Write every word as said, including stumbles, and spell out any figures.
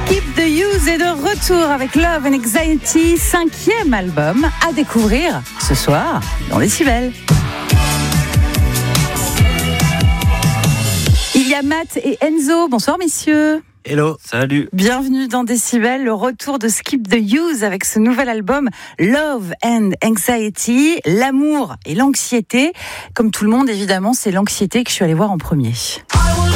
Skip the Use est de retour avec Love and Anxiety, cinquième album à découvrir ce soir dans Décibel. Il y a Matt et Enzo. Bonsoir messieurs. Hello, salut. Bienvenue dans Décibel, le retour de Skip the Use avec ce nouvel album Love and Anxiety, l'amour et l'anxiété. Comme tout le monde évidemment, c'est l'anxiété que je suis allée voir en premier.